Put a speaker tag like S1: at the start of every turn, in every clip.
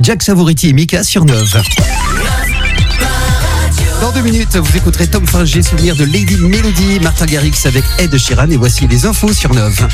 S1: Jack Savoretti et Mika sur Nove. Dans 2 minutes, vous écouterez Tom Finger, souvenir de Lady Melody, Martin Garrix avec Ed Sheeran, et voici les infos sur Nove.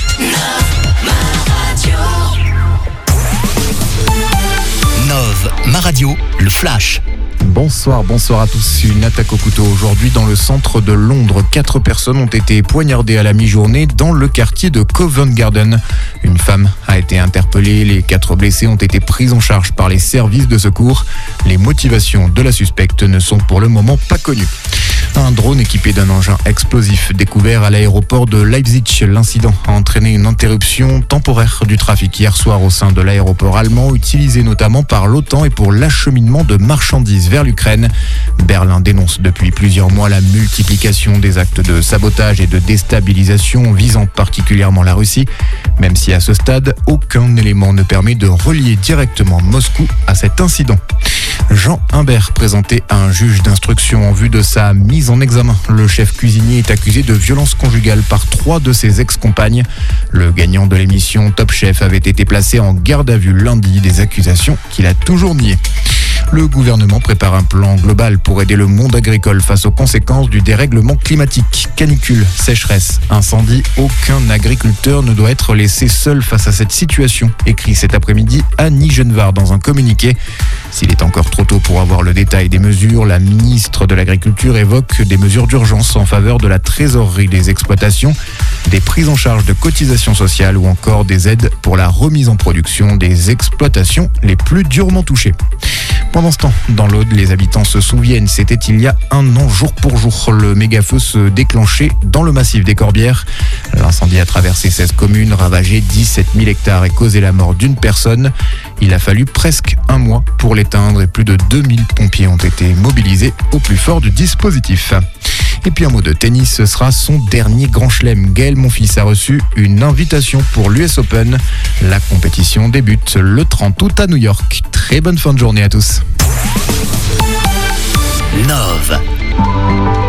S2: Nove, ma radio, le flash.
S3: Bonsoir à tous. Une attaque au couteau aujourd'hui dans le centre de Londres. 4 personnes ont été poignardées à la mi-journée dans le quartier de Covent Garden. Une femme a été interpellée. Les 4 blessés ont été pris en charge par les services de secours. Les motivations de la suspecte ne sont pour le moment pas connues. Un drone équipé d'un engin explosif découvert à l'aéroport de Leipzig. L'incident a entraîné une interruption temporaire du trafic hier soir au sein de l'aéroport allemand, utilisé notamment par l'OTAN et pour l'acheminement de marchandises vers l'Ukraine. Berlin dénonce depuis plusieurs mois la multiplication des actes de sabotage et de déstabilisation visant particulièrement la Russie, même si à ce stade, aucun élément ne permet de relier directement Moscou à cet incident. Jean Humbert présenté à un juge d'instruction en vue de sa mise en examen. Le chef cuisinier est accusé de violence conjugale par 3 de ses ex-compagnes. Le gagnant de l'émission Top Chef avait été placé en garde à vue lundi, des accusations qu'il a toujours niées. Le gouvernement prépare un plan global pour aider le monde agricole face aux conséquences du dérèglement climatique. Canicule, sécheresse, incendie, aucun agriculteur ne doit être laissé seul face à cette situation, écrit cet après-midi Annie Genevard dans un communiqué. S'il est encore trop tôt pour avoir le détail des mesures, la ministre de l'Agriculture évoque des mesures d'urgence en faveur de la trésorerie des exploitations, des prises en charge de cotisations sociales ou encore des aides pour la remise en production des exploitations les plus durement touchées. Pendant ce temps, dans l'Aude, les habitants se souviennent, c'était il y a 1 an jour pour jour. Le méga-feu se déclenchait dans le massif des Corbières. L'incendie a traversé 16 communes, ravagé 17 000 hectares et causé la mort d'une personne. Il a fallu presque 1 mois pour l'éteindre et plus de 2000 pompiers ont été mobilisés au plus fort du dispositif. Et puis un mot de tennis, ce sera son dernier grand chelem. Gaël Monfils a reçu une invitation pour l'US Open. La compétition débute le 30 août à New York. Très bonne fin de journée à tous.
S2: Nove.